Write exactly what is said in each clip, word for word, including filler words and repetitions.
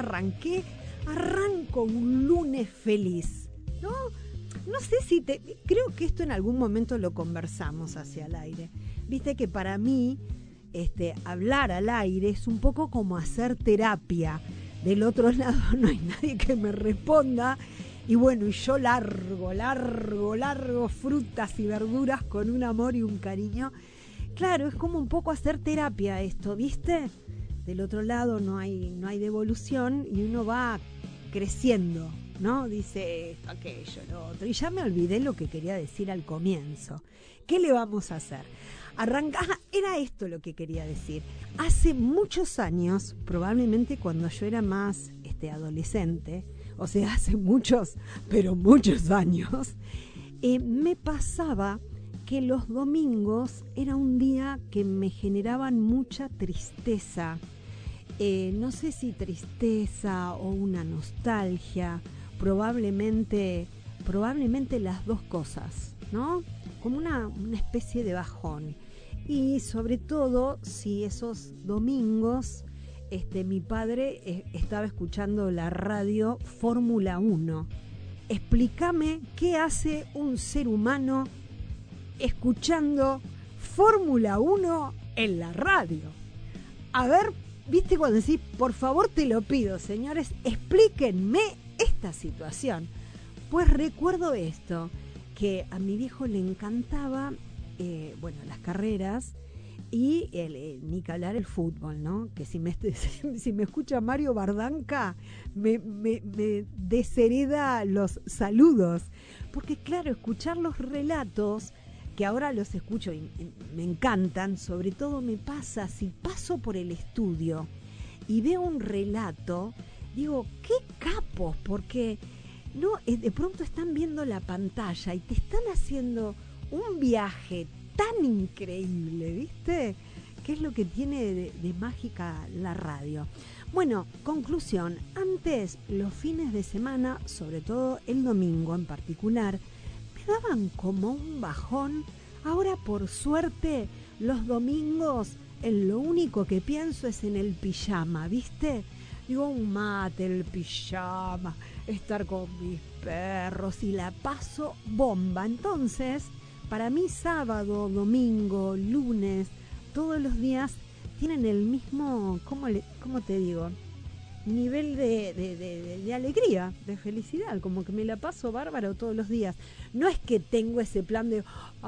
arranqué, arranco un lunes feliz, ¿no? No sé si te... Creo que esto en algún momento lo conversamos hacia el aire. Viste que para mí, este, hablar al aire es un poco como hacer terapia. Del otro lado no hay nadie que me responda. Y bueno, y yo largo, largo, largo frutas y verduras con un amor y un cariño. Claro, es como un poco hacer terapia esto, ¿viste? Del otro lado no hay, no hay devolución y uno va creciendo, ¿no? Dice esto, aquello, lo otro. Y ya me olvidé lo que quería decir al comienzo. ¿Qué le vamos a hacer? Arranca, ah, era esto lo que quería decir. Hace muchos años, probablemente cuando yo era más este, adolescente, o sea, hace muchos, pero muchos años, eh, me pasaba que los domingos era un día que me generaban mucha tristeza. Eh, no sé si tristeza o una nostalgia, probablemente, probablemente las dos cosas, ¿no? Como una, una especie de bajón. Y sobre todo si esos domingos este, mi padre eh, estaba escuchando la radio Fórmula uno. Explícame qué hace un ser humano escuchando Fórmula uno en la radio. A ver, viste cuando decís, por favor te lo pido, señores, explíquenme esta situación. Pues recuerdo esto, que a mi viejo le encantaba, eh, bueno, las carreras y el, el, ni que hablar el fútbol, ¿no? Que si me, si me escucha Mario Bardanca, me, me, me deshereda los saludos. Porque claro, escuchar los relatos, que ahora los escucho y, y me encantan, sobre todo me pasa si paso por el estudio y veo un relato, digo, qué capos, porque no, de pronto están viendo la pantalla y te están haciendo un viaje tan increíble, ¿viste? ¿Qué es lo que tiene de, de mágica la radio? Bueno, conclusión, antes los fines de semana, sobre todo el domingo en particular, me daban como un bajón. Ahora por suerte los domingos en lo único que pienso es en el pijama, ¿viste? Digo, un mate, el pijama, estar con mis perros y la paso bomba. Entonces, para mí sábado, domingo, lunes, todos los días tienen el mismo, ¿cómo, le, cómo te digo? Nivel de, de, de, de alegría, de felicidad, como que me la paso bárbaro todos los días. No es que tengo ese plan de,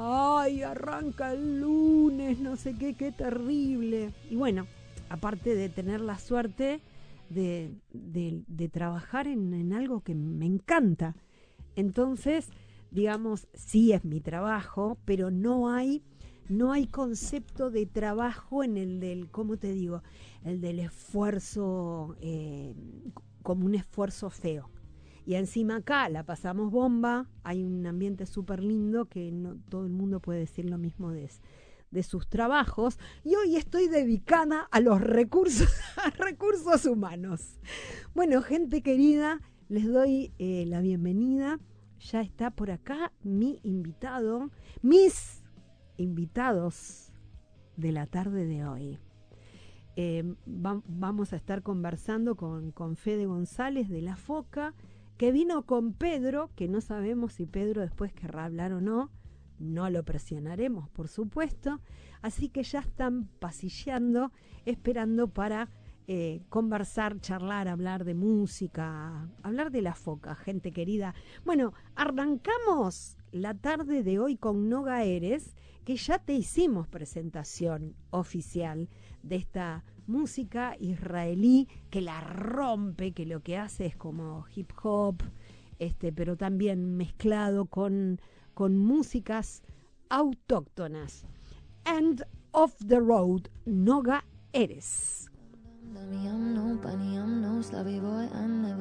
ay, arranca el lunes, no sé qué, qué terrible. Y bueno, aparte de tener la suerte de, de, de trabajar en, en algo que me encanta. Entonces, digamos, sí es mi trabajo, pero no hay, no hay concepto de trabajo en el del, ¿cómo te digo? El del esfuerzo, eh, como un esfuerzo feo. Y encima acá la pasamos bomba, hay un ambiente súper lindo que no todo el mundo puede decir lo mismo de, de sus trabajos. Y hoy estoy dedicada a los recursos, a recursos humanos. Bueno, gente querida, les doy eh, la bienvenida. Ya está por acá mi invitado, mis invitados de la tarde de hoy. Eh, va, vamos a estar conversando con, con Fede González de La Foca, que vino con Pedro, que no sabemos si Pedro después querrá hablar o no. No lo presionaremos, por supuesto. Así que ya están pasilleando, esperando para eh, conversar, charlar, hablar de música, hablar de La Foca, gente querida. Bueno, arrancamos la tarde de hoy con Noga Erez, que ya te hicimos presentación oficial de esta música israelí que la rompe, que lo que hace es como hip hop, este, pero también mezclado con, con músicas autóctonas. End of the road, Noga Erez.